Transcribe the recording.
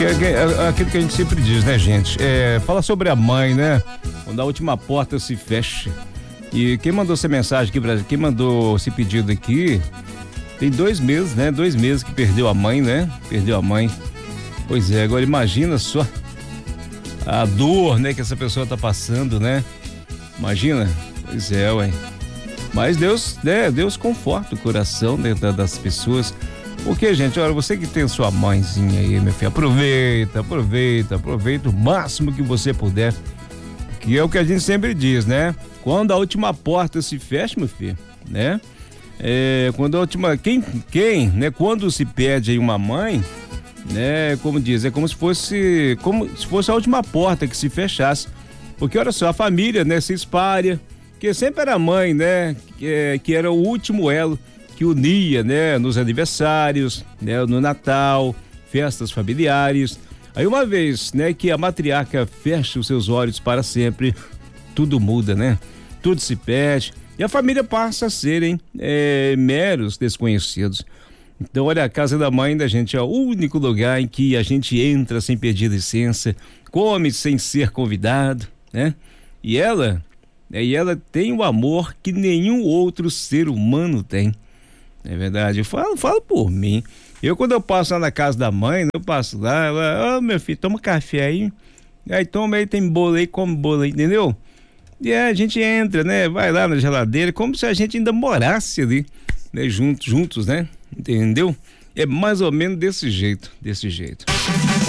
Aquilo que a gente sempre diz, né, gente? Fala sobre a mãe, né? Quando a última porta se fecha. E quem mandou essa mensagem aqui, Brasil? Quem mandou esse pedido aqui? Tem 2 meses, né? 2 meses que perdeu a mãe, né? Perdeu a mãe. Pois é, agora imagina só a dor, né, que essa pessoa tá passando, né? Imagina? Pois é, ué. Mas Deus, né? Deus conforta o coração, né, das pessoas. Porque, gente, olha, você que tem sua mãezinha aí, meu filho, aproveita o máximo que você puder. Que é o que a gente sempre diz, né? Quando a última porta se fecha, meu filho, né? Quando a última, né? Quando se perde aí uma mãe, né? Como diz, é como se fosse a última porta que se fechasse. Porque olha só, a família, né? Se espalha, que sempre era a mãe, né? Que era o último elo que unia, né? Nos aniversários, né? No Natal, festas familiares. Aí uma vez, né? Que a matriarca fecha os seus olhos para sempre, tudo muda, né? Tudo se perde e a família passa a serem meros desconhecidos. Então, olha, a casa da mãe da gente é o único lugar em que a gente entra sem pedir licença, come sem ser convidado, né? E ela tem o amor que nenhum outro ser humano tem. É verdade, eu falo por mim. Quando eu passo lá na casa da mãe, eu passo lá, ela, meu filho, toma café aí. Aí toma aí, tem bolo aí, come bolo aí, entendeu? E a gente entra, né? Vai lá na geladeira, como se a gente ainda morasse ali, né? Juntos, né? Entendeu? É mais ou menos desse jeito.